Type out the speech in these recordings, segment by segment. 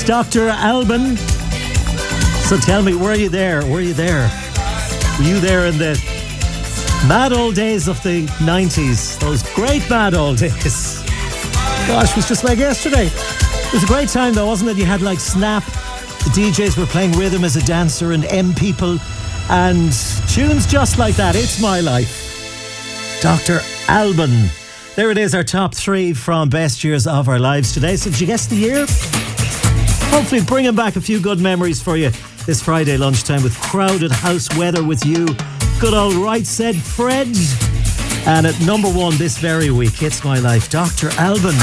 It's Dr. Alban. So tell me, were you there? Were you there in the mad old days of the 90s? Those great mad old days. Gosh, it was just like yesterday. It was a great time though, wasn't it? You had like Snap. The DJs were playing rhythm as a dancer and M People and tunes just like that. It's my life. Dr. Alban. There it is, our top 3 from best years of our lives today. So did you guess the year? Hopefully bringing back a few good memories for you this Friday lunchtime with Crowded House Weather with you. Good old Right Said Fred. And at number 1 this very week, It's My Life, Dr. Alban.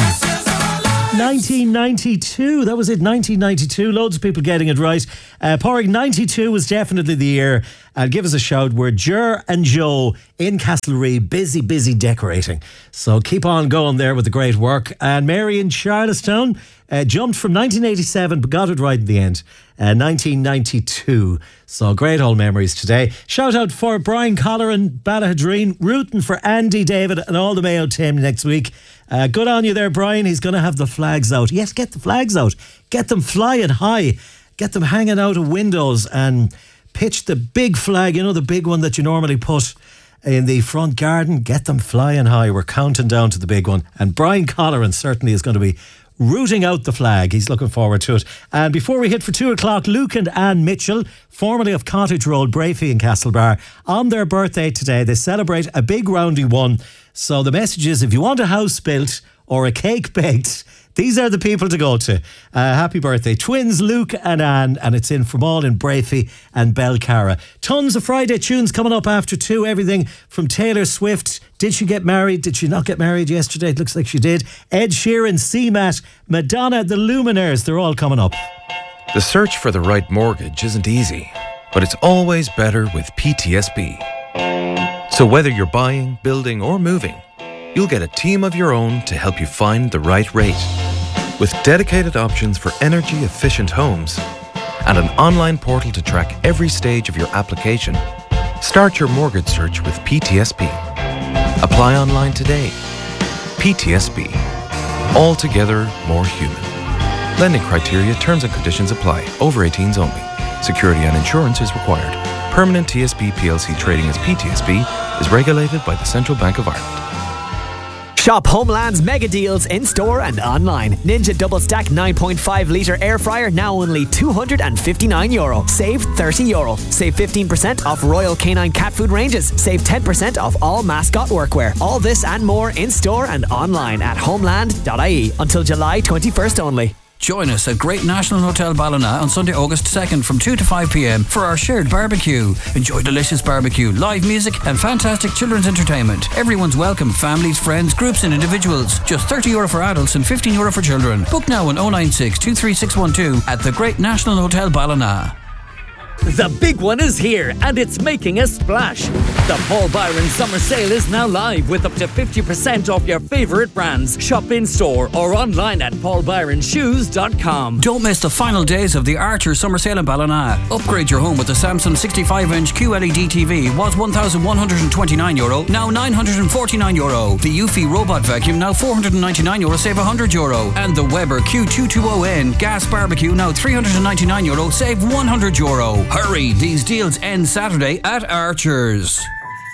1992, that was it, 1992. Loads of people getting it right. Porrig, 92 was definitely the year. And give us a shout. We're Ger and Joe in Castlereagh, busy decorating. So keep on going there with the great work. And Mary in Charlestown jumped from 1987 but got it right in the end. 1992. So great old memories today. Shout out for Brian Collar and Ballahadreen, rooting for Andy, David and all the Mayo team next week. Good on you there, Brian. He's going to have the flags out. Yes, get the flags out. Get them flying high. Get them hanging out of windows and pitch the big flag, you know, the big one that you normally put in the front garden. Get them flying high. We're counting down to the big one. And Brian Colleran certainly is going to be rooting out the flag. He's looking forward to it. And before we hit for 2 o'clock, Luke and Anne Mitchell, formerly of Cottage Road, Brafey and Castlebar, on their birthday today. They celebrate a big roundy one. So the message is, if you want a house built or a cake baked, these are the people to go to. Happy birthday. Twins, Luke and Anne. And it's in Fermoy in Brafey and Belcara. Tons of Friday tunes coming up after 2. Everything from Taylor Swift. Did she get married? Did she not get married yesterday? It looks like she did. Ed Sheeran, CMAT, Madonna, The Luminaires. They're all coming up. The search for the right mortgage isn't easy, but it's always better with PTSB. So whether you're buying, building or moving, you'll get a team of your own to help you find the right rate. With dedicated options for energy-efficient homes and an online portal to track every stage of your application, start your mortgage search with PTSB. Apply online today. PTSB. Altogether more human. Lending criteria, terms and conditions apply. Over 18s only. Security and insurance is required. Permanent TSB PLC trading as PTSB is regulated by the Central Bank of Ireland. Shop Homeland's mega deals in store and online. Ninja Double Stack 9.5 litre air fryer now only €259. Save €30. Save 15% off Royal Canine cat food ranges. Save 10% off all mascot workwear. All this and more in store and online at homeland.ie until July 21st only. Join us at Great National Hotel Ballina on Sunday, August 2nd from 2 to 5 p.m. for our shared barbecue. Enjoy delicious barbecue, live music and fantastic children's entertainment. Everyone's welcome, families, friends, groups and individuals. Just €30 for adults and €15 for children. Book now on 096 23612 at the Great National Hotel Ballina. The big one is here and it's making a splash. The Paul Byron Summer Sale is now live with up to 50% off your favourite brands. Shop in store or online at paulbyronshoes.com. Don't miss the final days of the Archer Summer Sale in Ballina. Upgrade your home with the Samsung 65-inch QLED TV. Was €1,129, now €949. The Eufy Robot Vacuum, now €499, save €100. And the Weber Q220N Gas Barbecue, now €399, save €100. Hurry, these deals end Saturday at Archer's.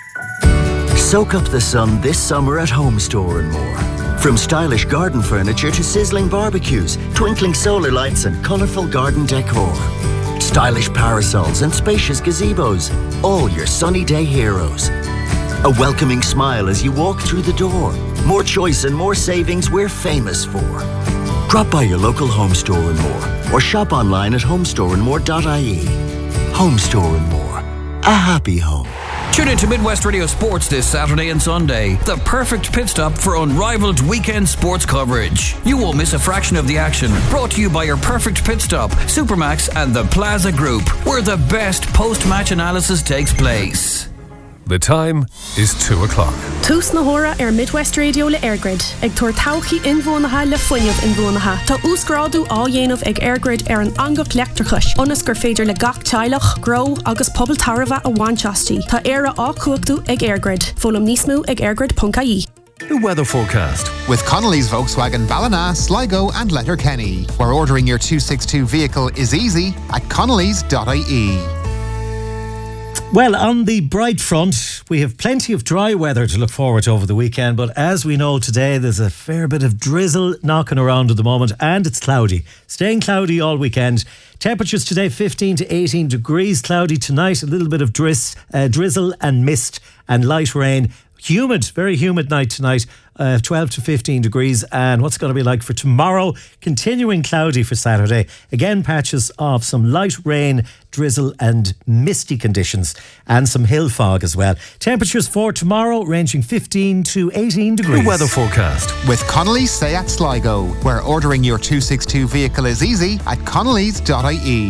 Soak up the sun this summer at Home Store and more. From stylish garden furniture to sizzling barbecues, twinkling solar lights and colourful garden decor. Stylish parasols and spacious gazebos, all your sunny day heroes. A welcoming smile as you walk through the door. More choice and more savings we're famous for. Drop by your local Home Store and more, or shop online at homestoreandmore.ie. Home Store and More. A happy home. Tune in to Midwest Radio Sports this Saturday and Sunday. The perfect pit stop for unrivaled weekend sports coverage. You won't miss a fraction of the action. Brought to you by your perfect pit stop, Supermax and the Plaza Group, where the best post-match analysis takes place. The time is 2 o'clock. Tús na hora Midwest Radio le Airgrid. Ag tuair tauchaí inbhuanaithe le foiineamh inbhuanaithe. Tá úscrádú á dhéanamh ag Airgrid an angach leachtarchais. Ionas gur féidir le gach teilech, grow agus pobl tarbha a bhainteastí. Tá éire á cuachtú ag Airgrid. Fólam níos mó ag airgrid.ie. The weather forecast. With Connolly's Volkswagen Ballina, Sligo and Letterkenny, where ordering your 262 vehicle is easy at connellys.ie. Well, on the bright front, we have plenty of dry weather to look forward to over the weekend, but as we know today, there's a fair bit of drizzle knocking around at the moment, and it's cloudy. Staying cloudy all weekend. Temperatures today 15 to 18 degrees, cloudy tonight, a little bit of drizzle and mist and light rain. Humid, very humid night tonight, 12 to 15 degrees. And what's going to be like for tomorrow? Continuing cloudy for Saturday. Again, patches of some light rain, drizzle and misty conditions, and some hill fog as well. Temperatures for tomorrow ranging 15 to 18 degrees. The weather forecast. With Connolly's Seat Sligo, where ordering your 262 vehicle is easy at connellys.ie.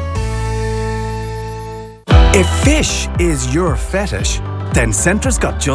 If fish is your fetish, then Centra's got just